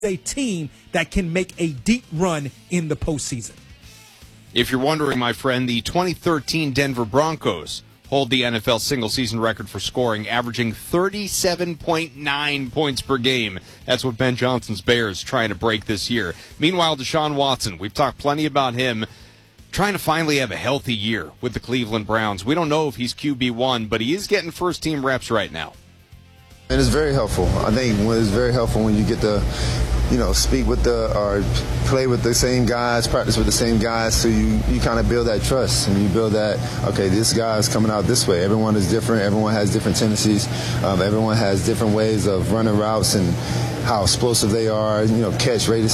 a team that can make a deep run in the postseason. If you're wondering, my friend, the 2013 Denver Broncos hold the NFL single-season record for scoring, averaging 37.9 points per game. That's what Ben Johnson's Bears trying to break this year. Meanwhile, Deshaun Watson, we've talked plenty about him, trying to finally have a healthy year with the Cleveland Browns. We don't know if he's QB1, but he is getting first-team reps right now. And it's very helpful. I think it's very helpful when you get to, speak with or play with the same guys, practice with the same guys, so you kind of build that trust and you build that, okay, this guy is coming out this way. Everyone is different. Everyone has different tendencies. Everyone has different ways of running routes and how explosive they are, catch radius,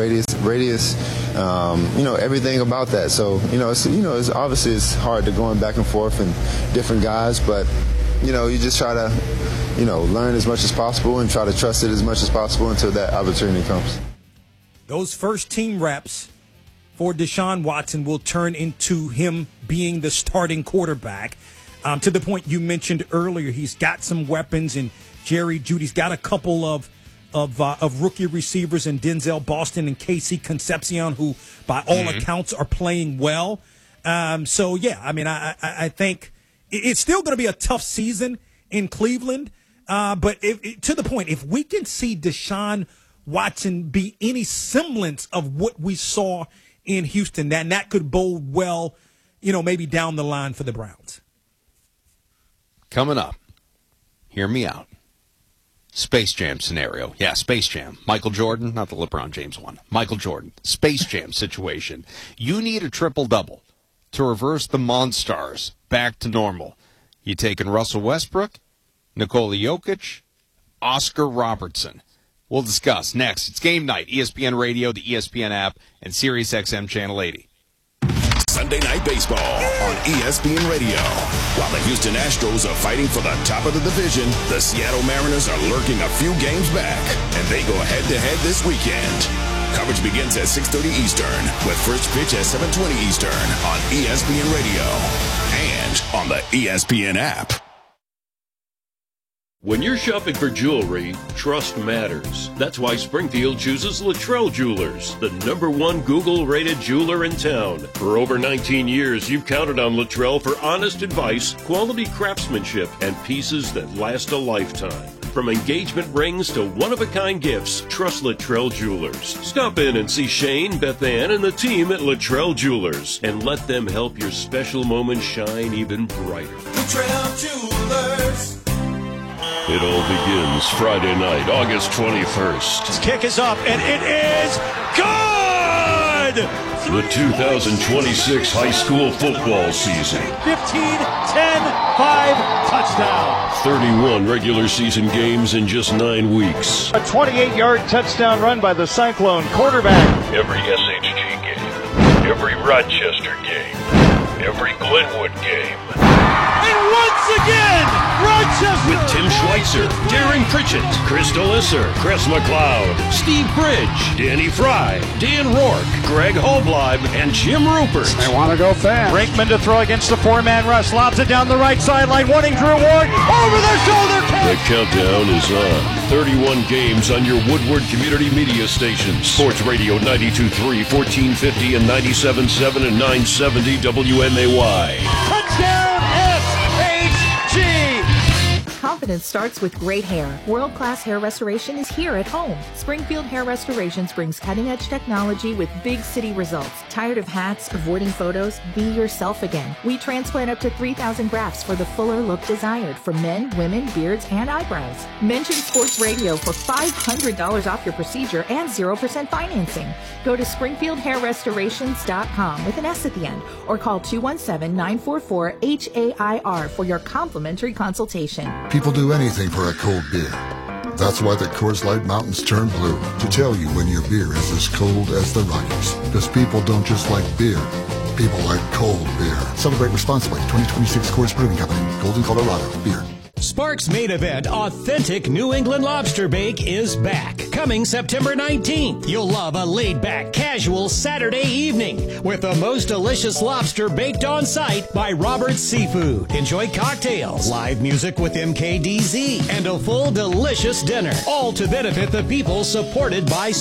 everything about that. So, it's obviously it's hard to going back and forth and different guys, but, you just try to, learn as much as possible and try to trust it as much as possible until that opportunity comes. Those first team reps for Deshaun Watson will turn into him being the starting quarterback. To the point you mentioned earlier, he's got some weapons, and Jerry Jeudy's got a couple of rookie receivers in Denzel Boston and Casey Concepcion, who by all accounts are playing well. I think it's still going to be a tough season in Cleveland. But to the point, if we can see Deshaun Watson be any semblance of what we saw in Houston, then that could bode well, maybe down the line for the Browns. Coming up, hear me out. Space Jam scenario. Yeah, Space Jam. Michael Jordan, not the LeBron James one. Michael Jordan. Space Jam situation. You need a triple-double to reverse the Monstars back to normal. You taking Russell Westbrook, Nikola Jokic, Oscar Robertson. We'll discuss next. It's Game Night, ESPN Radio, the ESPN app, and SiriusXM Channel 80. Sunday Night Baseball on ESPN Radio. While the Houston Astros are fighting for the top of the division, the Seattle Mariners are lurking a few games back, and they go head-to-head this weekend. Coverage begins at 6:30 Eastern, with first pitch at 7:20 Eastern on ESPN Radio and on the ESPN app. When you're shopping for jewelry, trust matters. That's why Springfield chooses Luttrell Jewelers, the #1 Google-rated jeweler in town. For over 19 years, you've counted on Luttrell for honest advice, quality craftsmanship, and pieces that last a lifetime. From engagement rings to one-of-a-kind gifts, trust Luttrell Jewelers. Stop in and see Shane, Beth Ann, and the team at Luttrell Jewelers, and let them help your special moment shine even brighter. Luttrell Jewelers. It all begins Friday night, August 21st. This kick is up, and it is good! The 2026 high school football season. 15-10-5 touchdown. 31 regular season games in just 9 weeks. A 28-yard touchdown run by the Cyclone quarterback. Every SHG game, every Rochester game, every Glenwood game. And once again, Rochester! With Tim Schweitzer, Darren Pritchett, Chris Delisser, Chris McLeod, Steve Bridge, Danny Fry, Dan Rourke, Greg Hobleib, and Jim Rupert. They want to go fast. Brinkman to throw against the four-man rush. Lobs it down the right sideline, wanting Drew Ward. Over the shoulder catch! The countdown is on. 31 games on your Woodward Community Media stations. Sports Radio 92.3, 1450, and 97.7 and 970 WMAY. Touchdown! Confidence starts with great hair. World-class hair restoration is here at home. Springfield Hair Restorations brings cutting-edge technology with big city results. Tired of hats, avoiding photos? Be yourself again. We transplant up to 3,000 grafts for the fuller look desired for men, women, beards, and eyebrows. Mention Sports Radio for $500 off your procedure and 0% financing. Go to SpringfieldHairRestorations.com with an S at the end, or call 217-944-HAIR for your complimentary consultation. People do anything for a cold beer. That's why the Coors Light Mountains turn blue, to tell you when your beer is as cold as the Rockies. Because people don't just like beer, people like cold beer. Celebrate responsibly. 2026 Coors Brewing Company, Golden, Colorado. Beer. Sparks' main event, Authentic New England Lobster Bake, is back. Coming September 19th. You'll love a laid-back, casual Saturday evening with the most delicious lobster baked on site by Robert's Seafood. Enjoy cocktails, live music with MKDZ, and a full delicious dinner, all to benefit the people supported by